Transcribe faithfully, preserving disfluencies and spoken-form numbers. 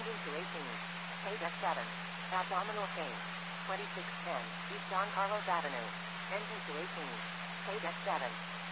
Engine to eighteen. K deck seven. Abdominal change. twenty-six ten. East Don Carlos Avenue. Engine to eighteen. K deck seven.